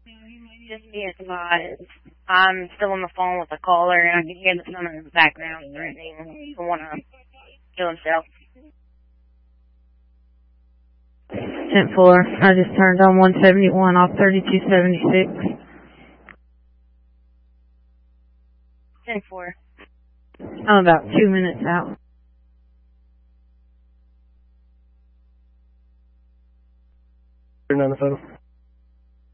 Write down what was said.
Just be advised. I'm still on the phone with the caller, and I can hear the sound in the background and everything. He'll want to kill himself. 10-4. I just turned on 171 off 3276. 10-4. I'm about 2 minutes out. On the phone.